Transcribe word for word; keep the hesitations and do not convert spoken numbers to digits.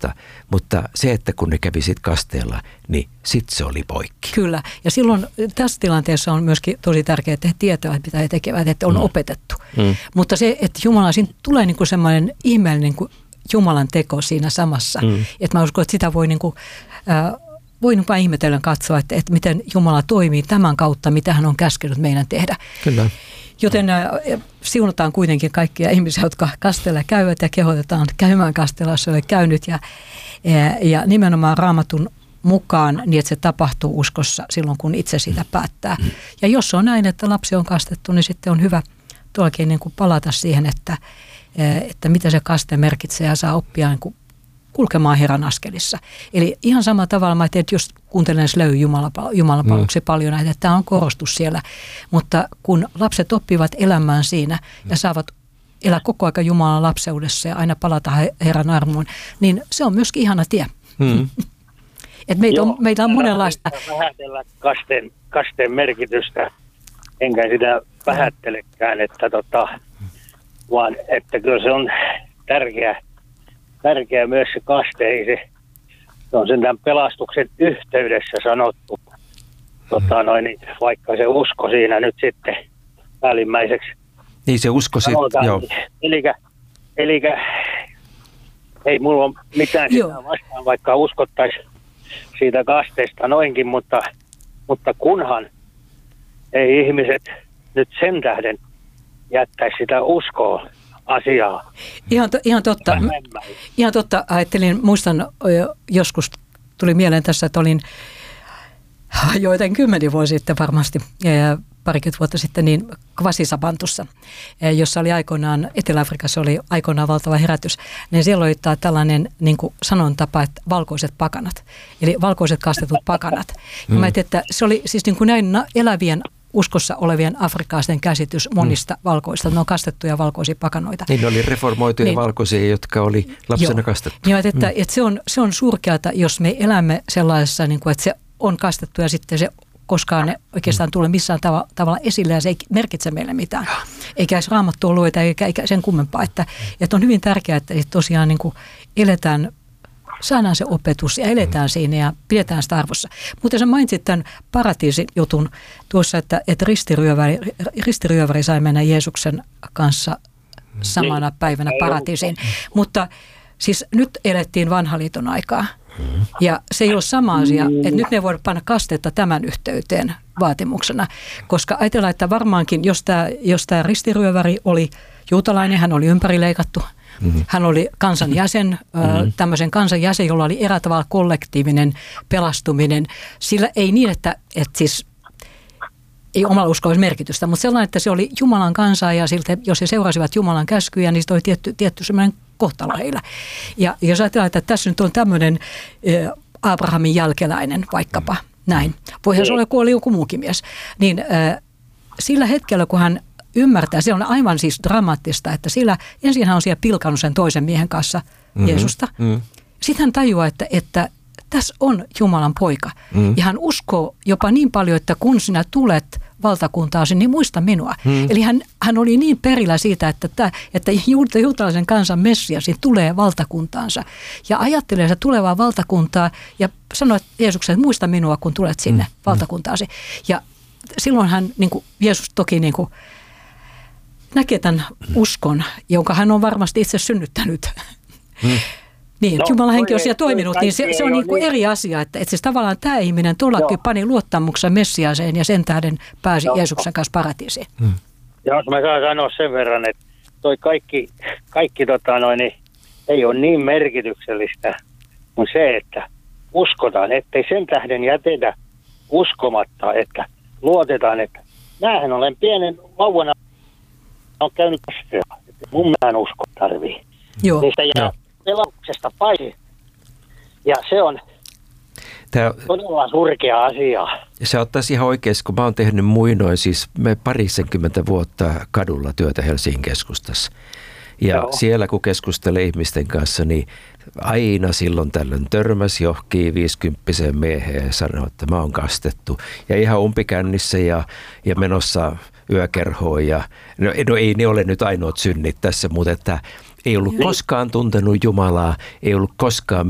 Jumalasta, mutta se, että kun ne kävi sit kasteella, niin sit se oli poikki. Kyllä, ja silloin tässä tilanteessa on myöskin tosi tärkeää, että he tietävät, mitä he tekevät, että on mm. opetettu. Mm. Mutta se, että Jumala, siinä tulee niin kuin semmoinen ihmeellinen niin kuin Jumalan teko siinä samassa. Mm. Että mä uskon, että sitä voi, niin kuin, äh, voi niin kuin ihmetellen katsoa, että, että miten Jumala toimii tämän kautta, mitä hän on käskenyt meidän tehdä. Kyllä. Joten äh, siunataan kuitenkin kaikkia ihmisiä, jotka kasteella käyvät ja kehotetaan käymään kasteella, jos olet käynyt. Ja, ja, ja nimenomaan Raamatun mukaan niin, että se tapahtuu uskossa silloin, kun itse sitä päättää. Ja jos on näin, että lapsi on kastettu, niin sitten on hyvä tuollakin niin kuin palata siihen, että, että mitä se kaste merkitsee ja saa oppia niin kuin kulkemaan Herran askelissa. Eli ihan samalla tavalla, mä ajattelin, että jos kuuntelen löy jumalapalveluksi mm. paljon näitä, että tämä on korostus siellä, mutta kun lapset oppivat elämään siinä ja saavat elää koko ajan Jumalan lapseudessa ja aina palata Herran armoon, niin se on myöskin ihana tie. Mm. Et meitä, on, meitä on monenlaista. Vähätellä kasteen, kasteen merkitystä, enkä sitä vähättelekään, että tota, vaan että kyllä se on tärkeä, tärkeä myös se kaste, ei se, se on sen tämän pelastuksen yhteydessä sanottu, tota, noin, vaikka se usko siinä nyt sitten päällimmäiseksi. Niin se usko sitten, joo. Elikkä, elikkä ei mulla ole mitään sitä vastaan, vaikka uskottaisiin siitä kasteesta noinkin, mutta, mutta kunhan ei ihmiset nyt sen tähden jättäisi sitä uskoa asiaa. Ihan, to, ihan, totta, ihan totta. Ajattelin, muistan joskus tuli mieleen tässä, että olin joitain kymmenen vuosia sitten varmasti, parikymmentä vuotta sitten, niin Kvasisabantussa, jossa oli aikoinaan, Etelä-Afrikassa oli aikoinaan valtava herätys, niin siellä oli tällainen niin kuin sanontapa, että valkoiset pakanat, eli valkoiset kastetut pakanat. Ja mä ajattelin, että se oli siis niin kuin näin elävien uskossa olevien afrikkalaisten käsitys monista mm. valkoista. Ne on kastettuja valkoisia pakanoita. Niin ne oli reformoituja niin, valkoisia, jotka oli lapsena joo. kastettu. Niin, että, mm. että se on, se on surkeata, jos me elämme sellaisessa, niin kuin, että se on kastettu ja sitten se koskaan ne oikeastaan tule missään tav- tavalla esille ja se ei merkitse meille mitään. Eikä edes Raamattua lueta eikä, eikä sen kummempaa. Että, että on hyvin tärkeää, että tosiaan niin kuin eletään, saadaan se opetus ja eletään siinä ja pidetään sitä arvossa. Mutta sä mainitsit tämän paratiisijutun tuossa, että, että ristiryöväri, ristiryöväri sai mennä Jeesuksen kanssa samana päivänä paratiisiin. Mutta siis nyt elettiin vanhan liiton aikaa. Ja se ei ole sama asia, että nyt me voidaan panna kastetta tämän yhteyteen vaatimuksena, koska ajatellaan, että varmaankin, jos tämä, jos tämä ristiryöväri oli juutalainen, hän oli ympärileikattu, mm-hmm. hän oli kansan jäsen, mm-hmm. tämmöisen kansan jäsen, jolla oli eräällä tavalla kollektiivinen pelastuminen, sillä ei niin, että, että siis ei omalla uskolla merkitystä, mutta sellainen, että se oli Jumalan kansaa ja siltä, jos he seurasivat Jumalan käskyjä, niin se oli tietty, tietty semmoinen kohtalo heillä. Ja jos ajatellaan, että tässä nyt on tämmöinen äh, Abrahamin jälkeläinen vaikkapa, näin, voihan se olla, kun oli joku muukin mies, niin äh, sillä hetkellä, kun hän ymmärtää, se on aivan siis dramaattista, että sillä ensin hän on siellä pilkannut sen toisen miehen kanssa mm-hmm. Jeesusta. Mm-hmm. Sitten hän tajuaa, että, että tässä on Jumalan poika. Mm. Ja hän uskoo jopa niin paljon, että kun sinä tulet valtakuntaasi, niin muista minua. Mm. Eli hän, hän oli niin perillä siitä, että, tämä, että juutalaisen kansan Messias tulee valtakuntaansa. Ja ajattelee sitä tulevaa valtakuntaa ja sanoo Jeesukselle, että muista minua, kun tulet sinne mm. valtakuntaasi. Ja silloin hän, niin kuin Jeesus toki niin kuin, näkee tämän uskon, jonka hän on varmasti itse synnyttänyt. Mm. Niin, no, Jumalan henki on siellä toiminut, niin se, se on niin kuin eri asia, että, että siis tavallaan tämä ihminen tuollakin pani luottamuksen Messiaaseen ja sen tähden pääsi no, Jeesuksen kanssa paratiisiin. Hmm. Jos mä saan sanoa sen verran, että toi kaikki, kaikki tota noin, niin ei ole niin merkityksellistä kuin se, että uskotaan, ettei sen tähden jätetä uskomatta, että luotetaan, että näähän olen pienen vauvana on käynyt kasvua, että mun mielestä usko tarvii. Joo. Niistä jää pelauksesta paitsi. Ja se on Tämä, todella surkea asia. Se ottaisi ihan oikeasti, kun mä oon tehnyt muinoin, siis me parisenkymmentä vuotta kadulla työtä Helsingin keskustassa. Ja Joo. siellä kun keskustelee ihmisten kanssa, niin aina silloin tällöin törmäsi johonkin viisikymppiseen mieheen ja sanoi, että mä oon kastettu. Ja ihan umpikännissä ja, ja menossa yökerhoon. Ja, no, no ei ne ole nyt ainoat synnit tässä, mutta että ei ollut koskaan tuntenut Jumalaa, ei ollut koskaan